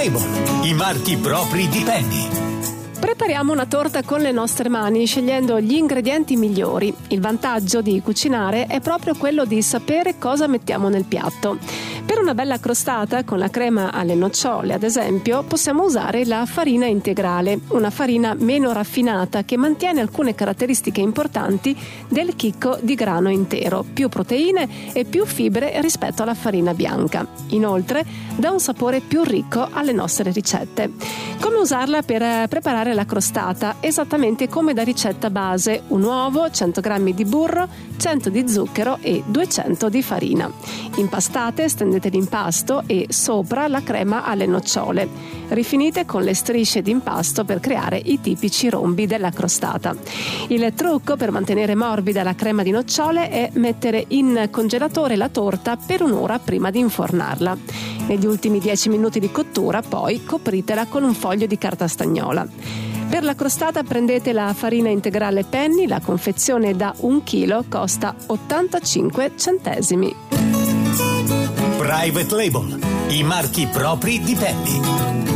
Label, i marchi propri di Penny. Prepariamo una torta con le nostre mani scegliendo gli ingredienti migliori. Il vantaggio di cucinare è proprio quello di sapere cosa mettiamo nel piatto. Per una bella crostata con la crema alle nocciole, ad esempio, possiamo usare la farina integrale, una farina meno raffinata che mantiene alcune caratteristiche importanti del chicco di grano intero, più proteine e più fibre rispetto alla farina bianca. Inoltre, dà un sapore più ricco alle nostre ricette. Come usarla per preparare la crostata? Esattamente come da ricetta base: un uovo, 100 g di burro, 100 di zucchero e 200 di farina. Impastate, stendete l'impasto e sopra la crema alle nocciole. Rifinite con le strisce di impasto per creare i tipici rombi della crostata. Il trucco per mantenere morbida la crema di nocciole è mettere in congelatore la torta per un'ora prima di infornarla. Negli ultimi 10 minuti di cottura, poi, copritela con un foglio di carta stagnola. Per la crostata prendete la farina integrale Penny, la confezione da 1 chilo costa 85 centesimi. Private Label, i marchi propri di Penny.